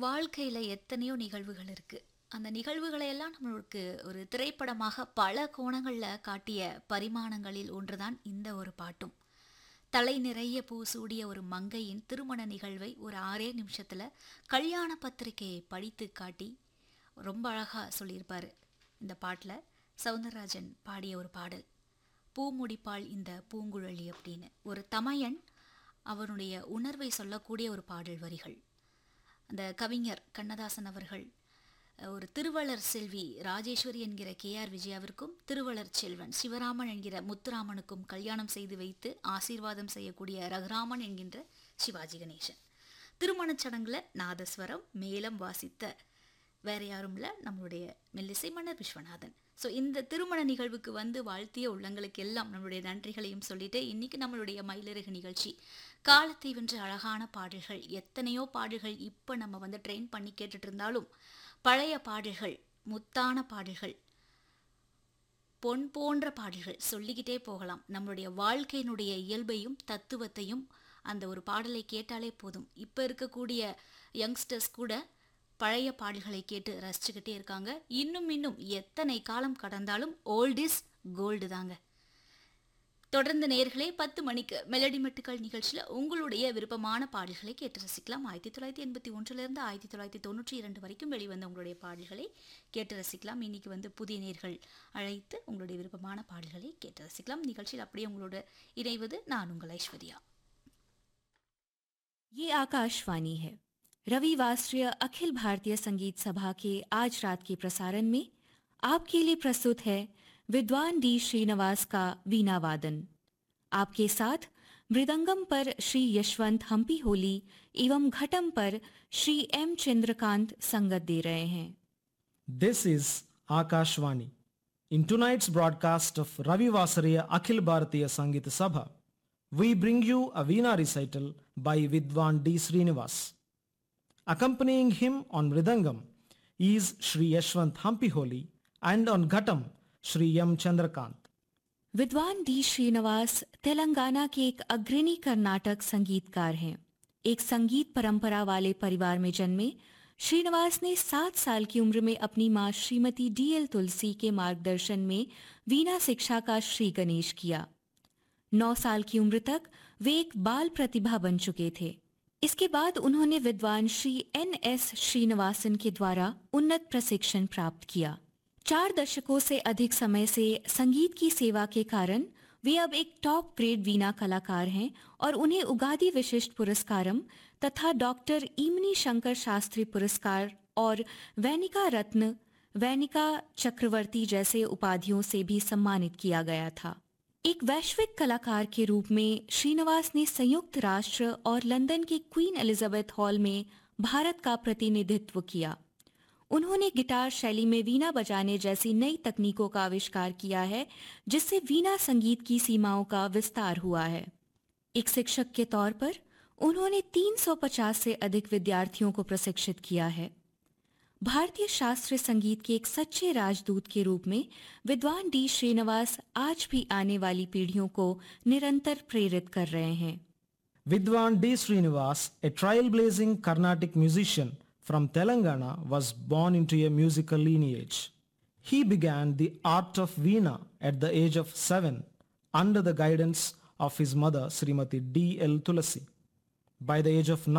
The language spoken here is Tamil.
வாழ்க்கையில எத்தனையோ நிகழ்வுகள் இருக்கு. அந்த நிகழ்வுகளை எல்லாம் நம்மளுக்கு ஒரு திரைப்படமாக பல கோணங்கள்ல காட்டிய பரிமாணங்களில் ஒன்றுதான் இந்த ஒரு பாட்டும். தலை நிறைய பூ சூடிய ஒரு மங்கையின் திருமண நிகழ்வை ஒரு 6 நிமிஷத்துல கல்யாண பத்திரிகையை படித்து காட்டி ரொம்ப அழகா சொல்லியிருப்பாரு. இந்த பாட்டுல சவுந்தரராஜன் பாடிய ஒரு பாடல். பூ முடிப்பாள் இந்த பூங்குழலி அப்படின்னு ஒரு தமையன் அவனுடைய உணர்வை சொல்லக்கூடிய ஒரு பாடல் வரிகள். அந்த கவிஞர் கண்ணதாசன் அவர்கள் ஒரு திருவளர் செல்வி ராஜேஸ்வரி என்கிற கேஆர் விஜயாவிற்கும் திருவளர் செல்வன் சிவராமன் என்கிற முத்துராமனுக்கும் கல்யாணம் செய்து வைத்து ஆசீர்வாதம் செய்யக்கூடிய ரகுராமன் என்கின்ற சிவாஜி கணேசன். திருமணச் சடங்குல நாதஸ்வரம் மேளம் வாசித்த வேற யாரும் இல்லை, நம்மளுடைய மெல்லிசை மன்னர் விஸ்வநாதன். ஸோ இந்த திருமண நிகழ்வுக்கு வந்து வாழ்த்திய உள்ளங்களுக்கு எல்லாம் நம்மளுடைய நன்றிகளையும் சொல்லிட்டு இன்னைக்கு நம்மளுடைய மயிலிறகு நிகழ்ச்சி காலத்தை வென்ற அழகான பாடல்கள், எத்தனையோ பாடல்கள் இப்போ நம்ம வந்து ட்ரெயின் பண்ணி கேட்டுட்டு இருந்தாலும் பழைய பாடல்கள், முத்தான பாடல்கள், பொன் போன்ற பாடல்கள் சொல்லிக்கிட்டே போகலாம். நம்மளுடைய வாழ்க்கையினுடைய இயல்பையும் தத்துவத்தையும் அந்த ஒரு பாடலை கேட்டாலே போதும். இப்போ இருக்கக்கூடிய யங்ஸ்டர்ஸ் கூட பழைய பாடல்களை கேட்டு ரசிச்சுக்கிட்டே இருக்காங்க. இன்னும் எத்தனை காலம் கடந்தாலும் ஓல்ட் இஸ் கோல்டு தாங்க. தொடர்ந்து நேயர்களே 10 மணிக்கு மெலடி மெட்டுக்கள் நிகழ்ச்சியில் உங்களுடைய விருப்பமான பாடல்களை கேட்டு ரசிக்கலாம். 1981 1992 வரைக்கும் வெளிவந்த உங்களுடைய பாடல்களை கேட்டு ரசிக்கலாம். இன்னைக்கு வந்து புதிய நேயர்கள் அழைத்து உங்களுடைய விருப்பமான பாடல்களை கேட்டு ரசிக்கலாம். நிகழ்ச்சியில் அப்படியே உங்களோட இணைவது நான் உங்கள் ஐஸ்வர்யா. ये आकाशवाणी है। रविवासरीय अखिल भारतीय संगीत सभा के आज रात के प्रसारण में आपके लिए प्रस्तुत है विद्वान डी श्रीनिवास का वीणा वादन। आपके साथ मृदंगम पर श्री यशवंत हम्पी होली एवं घटम पर श्री एम चंद्रकांत संगत दे रहे हैं। This is Akashvani. In tonight's broadcast of Ravi Vasariya Akhil Bharatiya Sangeet Sabha, we bring you a Veena recital by Vidwan D. Srinivas. Accompanying him on Mridangam is Shri Yashwant Hampiholi and on Ghatam Shri M. Chandrakant. विद्वान डी श्रीनिवास तेलंगाना के एक अग्रणी कर्नाटक संगीतकार हैं। एक संगीत परंपरा वाले परिवार में जन्मे श्रीनिवास ने 7 साल की उम्र में अपनी मां श्रीमती डी.एल. तुलसी के मार्गदर्शन में वीणा शिक्षा का श्री गणेश किया। 9 साल की उम्र तक वे एक बाल प्रतिभा बन चुके थे। इसके बाद उन्होंने विद्वान श्री N.S. श्रीनिवासन के द्वारा उन्नत प्रशिक्षण प्राप्त किया। 4 दशकों से अधिक समय से संगीत की सेवा के कारण वे अब एक टॉप ग्रेड वीणा कलाकार हैं और उन्हें उगादि विशिष्ट पुरस्कारम तथा डॉक्टर ईमनी शंकर शास्त्री पुरस्कार और वैनिका रत्न, वैनिका चक्रवर्ती जैसे उपाधियों से भी सम्मानित किया गया था। एक वैश्विक कलाकार के रूप में श्रीनिवास ने संयुक्त राष्ट्र और लंदन के क्वीन एलिजाबेथ हॉल में भारत का प्रतिनिधित्व किया। उन्होंने गिटार शैली में वीणा बजाने जैसी नई तकनीकों का आविष्कार किया है, जिससे वीणा संगीत की सीमाओं का विस्तार हुआ है। एक शिक्षक के तौर पर उन्होंने 350 से अधिक विद्यार्थियों को प्रशिक्षित किया है। भारतीय शास्त्रीय संगीत के एक सच्चे राजदूत के रूप में विद्वान डी श्रीनिवास आज भी आने वाली पीढ़ियों को निरंतर प्रेरित कर रहे हैं। Vidwan D. Srinivas, a trailblazing Carnatic musician from Telangana, was born into a musical lineage. He began the art of Veena at the age of 7 under the guidance of his mother Srimati D.L. Tulasi. By the age of